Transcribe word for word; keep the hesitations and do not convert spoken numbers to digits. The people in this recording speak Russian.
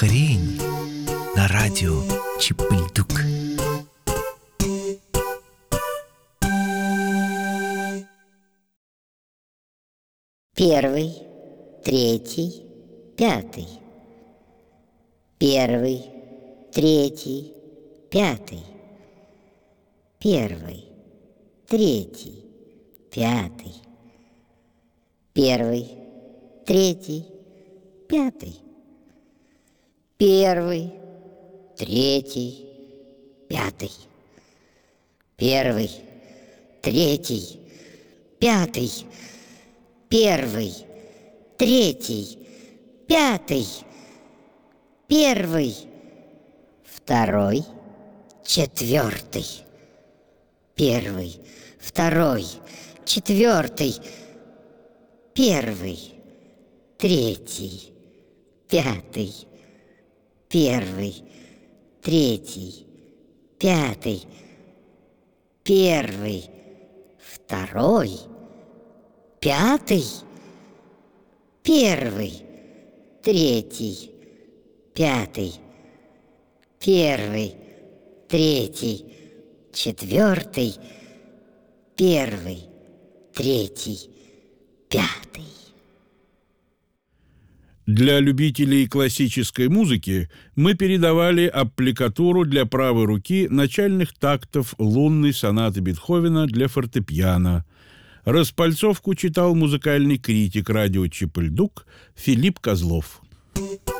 Хрень на радио Чип-и-Дук. Первый, третий, пятый. Первый, третий, пятый. Первый, третий, пятый. Первый, третий, пятый. Первый, третий, пятый. Первый, третий, пятый. Первый, третий, пятый. Первый, второй, четвертый. Первый, второй, четвертый. Первый, третий, пятый. Первый, третий, пятый. Первый, второй, пятый. Первый, третий, пятый. Первый, третий, четвертый. Первый, третий, пятый. Для любителей классической музыки мы передавали аппликатуру для правой руки начальных тактов лунной сонаты Бетховена для фортепиано. Распальцовку читал музыкальный критик радио Чип-и-Дук Филипп Козлов.